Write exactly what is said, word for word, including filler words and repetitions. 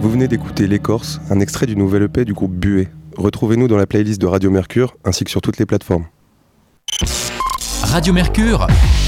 Vous venez d'écouter L'Écorce, un extrait du nouvel E P du groupe Buée. Retrouvez-nous dans la playlist de Radio Mercure ainsi que sur toutes les plateformes. Radio Mercure,